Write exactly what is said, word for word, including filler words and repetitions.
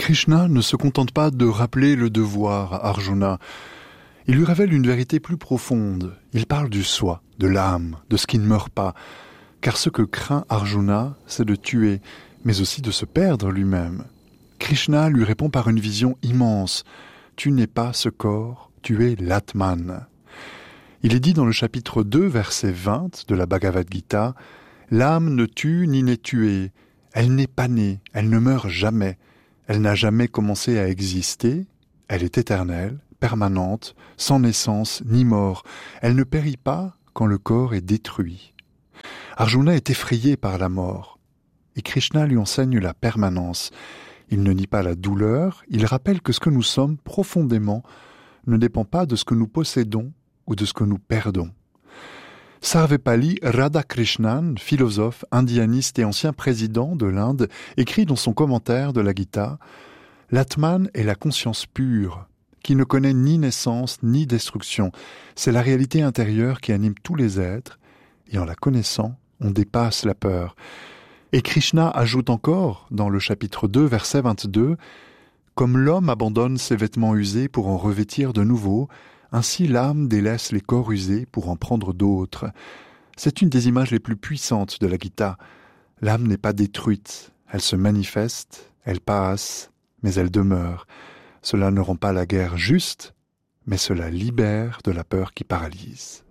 Krishna ne se contente pas de rappeler le devoir à Arjuna. Il lui révèle une vérité plus profonde. Il parle du soi, de l'âme, de ce qui ne meurt pas. Car ce que craint Arjuna, c'est de tuer, mais aussi de se perdre lui-même. Krishna lui répond par une vision immense. Tu n'es pas ce corps, tu es l'Atman. Il est dit dans le chapitre deux, verset vingt de la Bhagavad Gita, « L'âme ne tue ni n'est tuée. Elle n'est pas née, elle ne meurt jamais. Elle n'a jamais commencé à exister. Elle est éternelle, permanente, sans naissance ni mort. Elle ne périt pas quand le corps est détruit. » Arjuna est effrayé par la mort. Et Krishna lui enseigne la permanence. Il ne nie pas la douleur, il rappelle que ce que nous sommes profondément ne dépend pas de ce que nous possédons ou de ce que nous perdons. Sarvepalli Radhakrishnan, philosophe, indianiste et ancien président de l'Inde, écrit dans son commentaire de la Gita « L'Atman est la conscience pure, qui ne connaît ni naissance ni destruction. C'est la réalité intérieure qui anime tous les êtres, et en la connaissant, on dépasse la peur. » Et Krishna ajoute encore, dans le chapitre deux, verset vingt-deux, « Comme l'homme abandonne ses vêtements usés pour en revêtir de nouveaux, ainsi l'âme délaisse les corps usés pour en prendre d'autres. » C'est une des images les plus puissantes de la Gita. L'âme n'est pas détruite, elle se manifeste, elle passe, mais elle demeure. Cela ne rend pas la guerre juste, mais cela libère de la peur qui paralyse.